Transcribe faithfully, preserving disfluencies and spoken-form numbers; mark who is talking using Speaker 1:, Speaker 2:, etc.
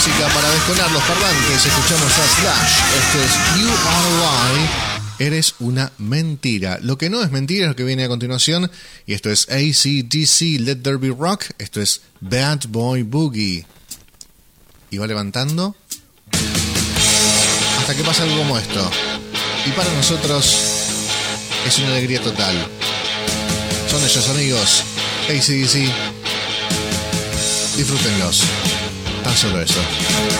Speaker 1: música para desconar los parlantes. Escuchamos a Slash. Esto es You Are a Lie. Eres una mentira. Lo que no es mentira es lo que viene a continuación. Y esto es A C D C, Let There Be Rock. Esto es Bad Boy Boogie. Y va levantando hasta que pasa algo como esto. Y para nosotros es una alegría total. Son ellos, amigos. A C D C. Disfrútenlos. Tan solo eso.